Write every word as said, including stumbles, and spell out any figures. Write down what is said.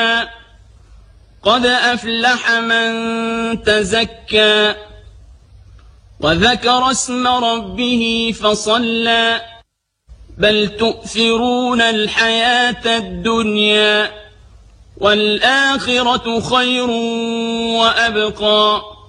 قد أفلح من تزكى وذكر اسم ربه فصلى بل تؤثرون الحياة الدنيا والآخرة خير وأبقى